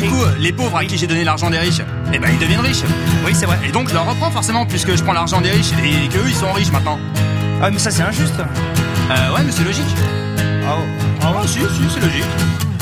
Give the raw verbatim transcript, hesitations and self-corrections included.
du coup, les pauvres à qui j'ai donné l'argent des riches, eh ben ils deviennent riches. Oui, c'est vrai. Et donc je leur reprends forcément, puisque je prends l'argent des riches et qu'eux ils sont riches maintenant. Ah, mais ça, c'est injuste. Euh, ouais, mais c'est logique. Ah, Ah, si, si, c'est logique.